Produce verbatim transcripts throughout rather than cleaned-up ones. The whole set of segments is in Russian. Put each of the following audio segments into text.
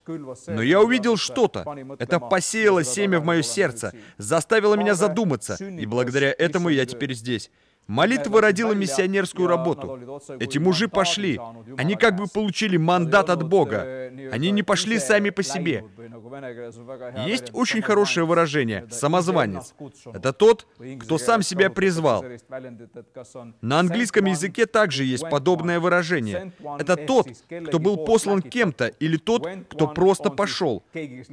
Но я увидел что-то. Это посеяло семя в мое сердце, заставило меня задуматься, и благодаря этому я теперь здесь. Молитва родила миссионерскую работу. Эти мужи пошли. Они как бы получили мандат от Бога. Они не пошли сами по себе. Есть очень хорошее выражение «самозванец». Это тот, кто сам себя призвал. На английском языке также есть подобное выражение. Это тот, кто был послан кем-то, или тот, кто просто пошел.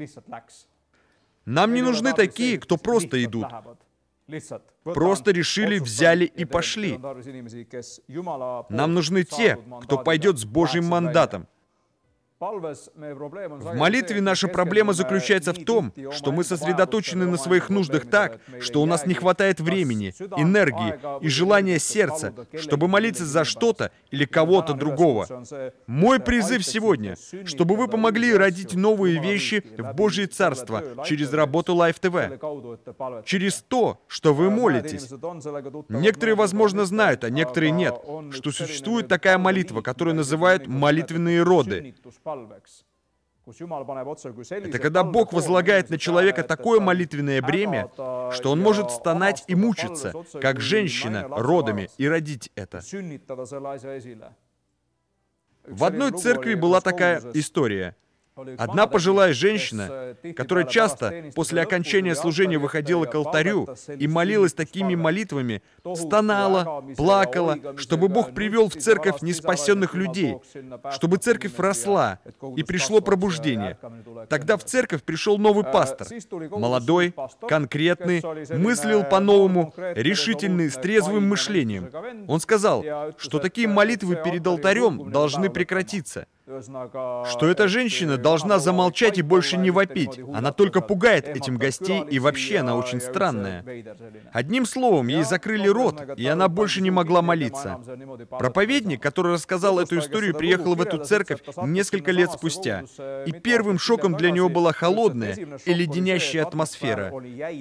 Нам не нужны такие, кто просто идут. Просто решили, взяли и пошли. Нам нужны те, кто пойдет с Божьим мандатом. В молитве наша проблема заключается в том, что мы сосредоточены на своих нуждах так, что у нас не хватает времени, энергии и желания сердца, чтобы молиться за что-то или кого-то другого. Мой призыв сегодня, чтобы вы помогли родить новые вещи в Божье Царство через работу Life ти ви, через то, что вы молитесь. Некоторые, возможно, знают, а некоторые нет, что существует такая молитва, которую называют молитвенные роды. Это когда Бог возлагает на человека такое молитвенное бремя, что он может стонать и мучиться, как женщина, родами, и родить это. В одной церкви была такая история. Одна пожилая женщина, которая часто после окончания служения выходила к алтарю и молилась такими молитвами, стонала, плакала, чтобы Бог привел в церковь неспасенных людей, чтобы церковь росла и пришло пробуждение. Тогда в церковь пришел новый пастор, молодой, конкретный, мыслил по-новому, решительный, с трезвым мышлением. Он сказал, что такие молитвы перед алтарем должны прекратиться. Что эта женщина должна замолчать и больше не вопить. Она только пугает этим гостей, и вообще она очень странная. Одним словом, ей закрыли рот, и она больше не могла молиться. Проповедник, который рассказал эту историю, приехал в эту церковь несколько лет спустя. И первым шоком для него была холодная и леденящая атмосфера.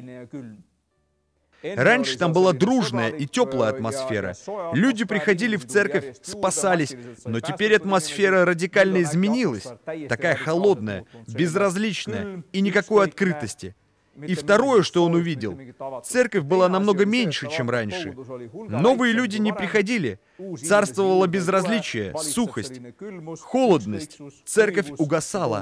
Раньше там была дружная и теплая атмосфера. Люди приходили в церковь, спасались, но теперь атмосфера радикально изменилась. Такая холодная, безразличная и никакой открытости. И второе, что он увидел, церковь была намного меньше, чем раньше. Новые люди не приходили. Царствовало безразличие, сухость, холодность. Церковь угасала.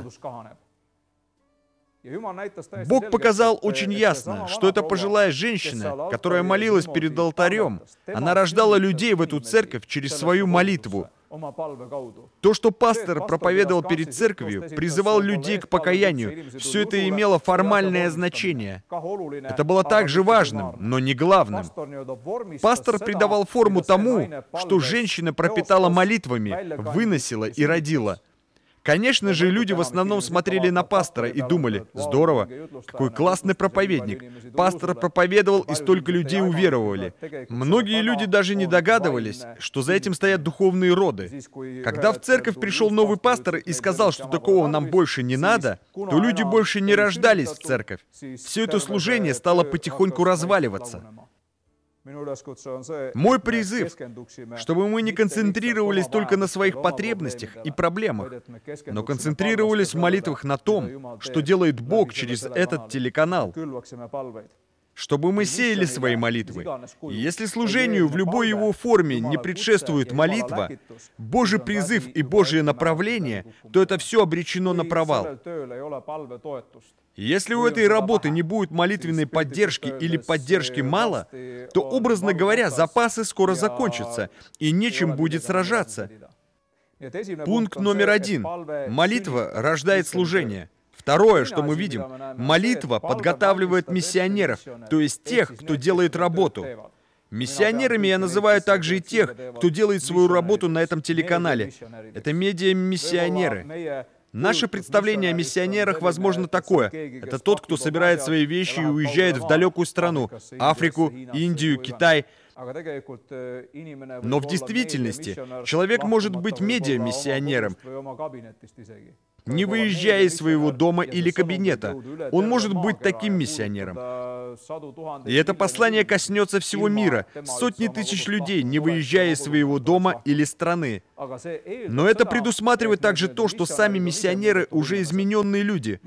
Бог показал очень ясно, что эта пожилая женщина, которая молилась перед алтарем, она рождала людей в эту церковь через свою молитву. То, что пастор проповедовал перед церковью, призывал людей к покаянию, все это имело формальное значение. Это было также важным, но не главным. Пастор придавал форму тому, что женщина пропитала молитвами, выносила и родила. Конечно же, люди в основном смотрели на пастора и думали, здорово, какой классный проповедник. Пастор проповедовал, и столько людей уверовали. Многие люди даже не догадывались, что за этим стоят духовные роды. Когда в церковь пришел новый пастор и сказал, что такого нам больше не надо, то люди больше не рождались в церковь. Все это служение стало потихоньку разваливаться. Мой призыв, чтобы мы не концентрировались только на своих потребностях и проблемах, но концентрировались в молитвах на том, что делает Бог через этот телеканал. Чтобы мы сеяли свои молитвы. И если служению в любой его форме не предшествует молитва, Божий призыв и Божье направление, то это все обречено на провал. Если у этой работы не будет молитвенной поддержки или поддержки мало, то, образно говоря, запасы скоро закончатся, и нечем будет сражаться. Пункт номер один. Молитва рождает служение. Второе, что мы видим, молитва подготавливает миссионеров, то есть тех, кто делает работу. Миссионерами я называю также и тех, кто делает свою работу на этом телеканале. Это медиа-миссионеры. Наше представление о миссионерах, возможно, такое. Это тот, кто собирает свои вещи и уезжает в далекую страну, Африку, Индию, Китай. Но в действительности человек может быть медиа-миссионером, не выезжая из своего дома или кабинета. Он может быть таким миссионером. И это послание коснется всего мира, сотни тысяч людей, не выезжая из своего дома или страны. Но это предусматривает также то, что сами миссионеры уже измененные люди.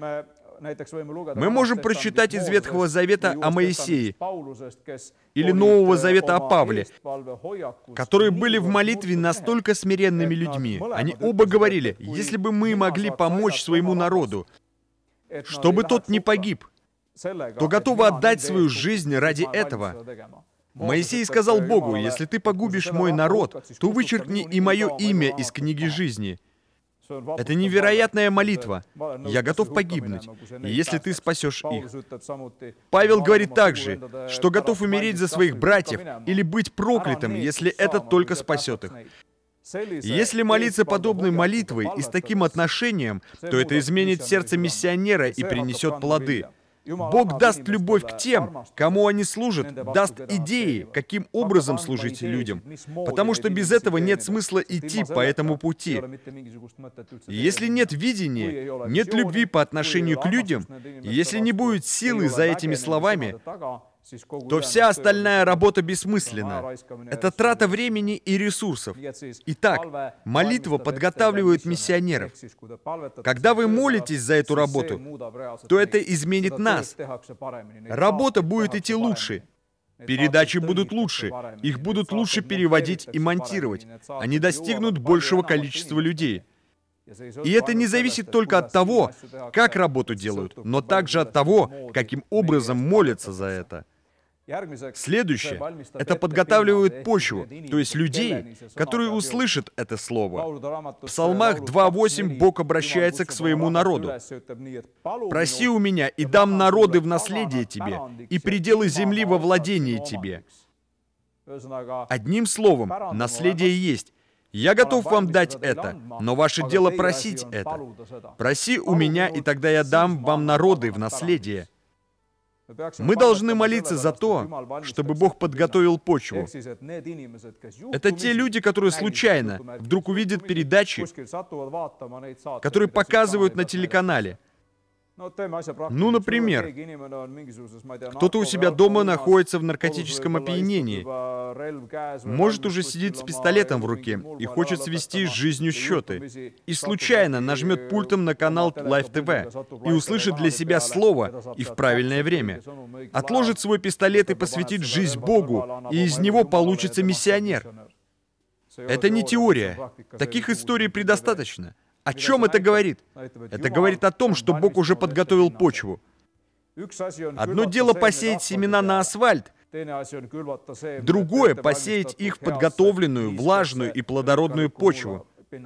Мы можем прочитать из Ветхого Завета о Моисее или Нового Завета о Павле, которые были в молитве настолько смиренными людьми. Они оба говорили, если бы мы могли помочь своему народу, чтобы тот не погиб, то готовы отдать свою жизнь ради этого. Моисей сказал Богу, если ты погубишь мой народ, то вычеркни и мое имя из книги жизни. Это невероятная молитва. Я готов погибнуть, и если ты спасешь их. Павел говорит также, что готов умереть за своих братьев или быть проклятым, если это только спасет их. Если молиться подобной молитвой и с таким отношением, то это изменит сердце миссионера и принесет плоды. Бог даст любовь к тем, кому они служат, даст идеи, каким образом служить людям, потому что без этого нет смысла идти по этому пути. Если нет видения, нет любви по отношению к людям, если не будет силы за этими словами, то вся остальная работа бессмысленна. Это трата времени и ресурсов. Итак, молитва подготавливает миссионеров. Когда вы молитесь за эту работу, то это изменит нас. Работа будет идти лучше. Передачи будут лучше. Их будут лучше переводить и монтировать. Они достигнут большего количества людей. И это не зависит только от того, как работу делают, но также от того, каким образом молятся за это. Следующее — это подготавливает почву, то есть людей, которые услышат это слово. В Псалмах два восемь Бог обращается к своему народу. «Проси у меня, и дам народы в наследие тебе, и пределы земли во владение тебе». Одним словом, наследие есть. Я готов вам дать это, но ваше дело просить это. Проси у меня, и тогда я дам вам народы в наследие. Мы должны молиться за то, чтобы Бог подготовил почву. Это те люди, которые случайно вдруг увидят передачи, которые показывают на телеканале. Ну, например, кто-то у себя дома находится в наркотическом опьянении, может уже сидеть с пистолетом в руке и хочет свести с жизнью счеты, и случайно нажмет пультом на канал Live ти ви и услышит для себя слово и в правильное время. Отложит свой пистолет и посвятит жизнь Богу, и из него получится миссионер. Это не теория. Таких историй предостаточно. О чем это говорит? Это говорит о том, что Бог уже подготовил почву. Одно дело посеять семена на асфальт, другое — посеять их в подготовленную, влажную и плодородную почву.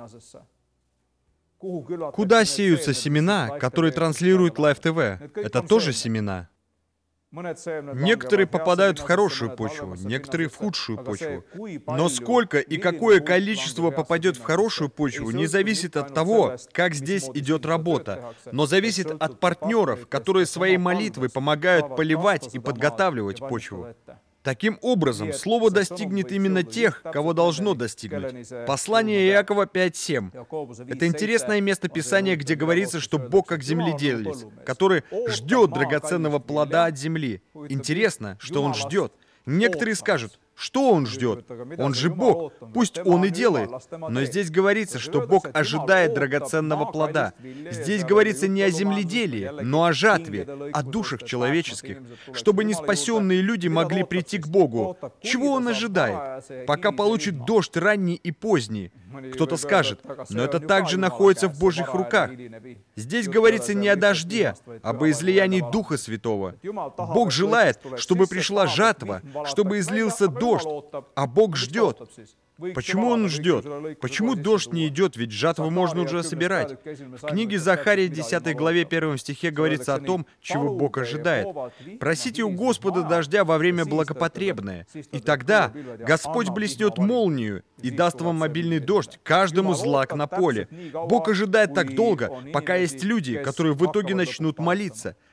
Куда сеются семена, которые транслирует Live ти ви? Это тоже семена. Некоторые попадают в хорошую почву, некоторые в худшую почву. Но сколько и какое количество попадет в хорошую почву, не зависит от того, как здесь идет работа, но зависит от партнеров, которые своей молитвой помогают поливать и подготавливать почву. Таким образом, Слово достигнет именно тех, кого должно достигнуть. Послание Иакова пять семь. Это интересное место Писания, где говорится, что Бог как земледелец, который ждет драгоценного плода от земли. Интересно, что Он ждет. Некоторые скажут, что Он ждет? Он же Бог, пусть Он и делает. Но здесь говорится, что Бог ожидает драгоценного плода. Здесь говорится не о земледелии, но о жатве, о душах человеческих, чтобы неспасенные люди могли прийти к Богу. Чего Он ожидает? Пока получит дождь ранний и поздний. Кто-то скажет, но это также находится в Божьих руках. Здесь говорится не о дожде, а об излиянии Духа Святого. Бог желает, чтобы пришла жатва, чтобы излился дождь, а Бог ждет. Почему Он ждет? Почему дождь не идет, ведь жатву можно уже собирать? В книге Захария, десятой главе, первом стихе говорится о том, чего Бог ожидает. «Просите у Господа дождя во время благопотребное, и тогда Господь блеснет молнию и даст вам обильный дождь, каждому злак на поле». Бог ожидает так долго, пока есть люди, которые в итоге начнут молиться.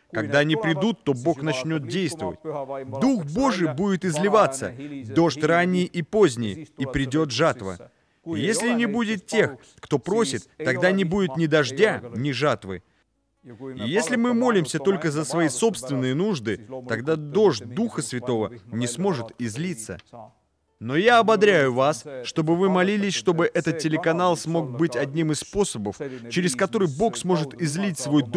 Когда они придут, то Бог начнет действовать. Дух Божий будет изливаться, дождь ранний и поздний, и придет жатва. И если не будет тех, кто просит, тогда не будет ни дождя, ни жатвы. И если мы молимся только за свои собственные нужды, тогда дождь Духа Святого не сможет излиться. Но я ободряю вас, чтобы вы молились, чтобы этот телеканал смог быть одним из способов, через который Бог сможет излить свой Дух